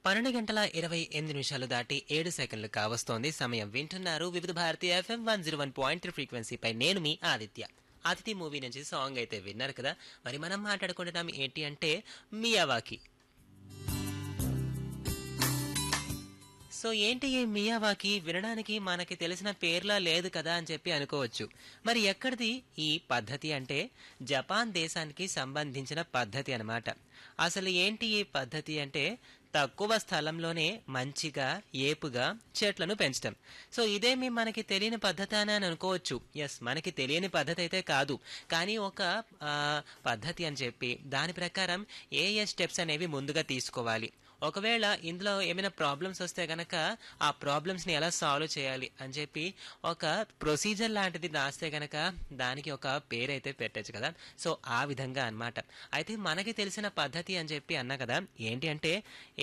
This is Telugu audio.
12 గంటల 28 నిమిషాలు దాటి 7 సెకండ్లు కావస్తోంది సమయం. వింటున్నారు వివిధ భారతి ఎఫ్ఎం 101.3 ఫ్రీక్వెన్సీపై. నేను మీ ఆదిత్య. అతిథి మూవీ నుంచి సాంగ్ అయితే విన్నారు కదా. మరి మనం మాట్లాడుకుంటున్నాం ఏంటి అంటే మియావాకి. సో ఏంటి ఈ మియావాకి? వినడానికి మనకి తెలిసిన పేర్లా లేదు కదా అని చెప్పి అనుకోవచ్చు. మరి ఎక్కడిది ఈ పద్ధతి అంటే జపాన్ దేశానికి సంబంధించిన పద్ధతి అన్నమాట. అసలు ఏంటి ఈ పద్ధతి అంటే తక్కువ స్థలంలోనే మంచిగా ఏపుగా చెట్లను పెంచడం. సో ఇదేమి మనకి తెలియని పద్ధతి అని అనుకోవచ్చు. ఎస్, మనకి తెలియని పద్ధతి అయితే కాదు, కానీ ఒక పద్ధతి అని చెప్పి దాని ప్రకారం ఏ స్టెప్స్ అనేవి ముందుగా తీసుకోవాలి, ఒకవేళ ఇందులో ఏమైనా ప్రాబ్లమ్స్ వస్తే గనక ఆ ప్రాబ్లమ్స్ ని ఎలా సాల్వ్ చేయాలి అని చెప్పి ఒక ప్రొసీజర్ లాంటిది రాస్తే గనక దానికి ఒక పేరైతే పెట్టచ్చు కదా. సో ఆ విధంగా అన్నమాట. అయితే మనకి తెలిసిన పద్ధతి అని చెప్పి అన్నా కదా, ఏంటి అంటే